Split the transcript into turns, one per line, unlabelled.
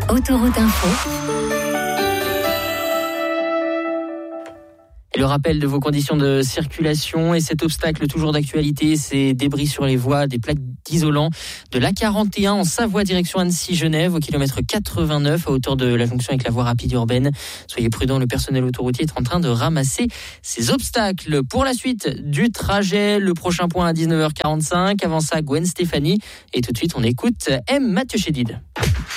Autoroute Info.
Et le rappel de vos conditions de circulation et cet obstacle toujours d'actualité, ces débris sur les voies, des plaques d'isolant de l'A41 en Savoie direction Annecy-Genève au kilomètre 89 à hauteur de la jonction avec la voie rapide urbaine. Soyez prudents, le personnel autoroutier est en train de ramasser ces obstacles. Pour la suite du trajet, le prochain point à 19h45. Avant ça, Gwen Stefani. Et tout de suite, on écoute M. Mathieu Chédid.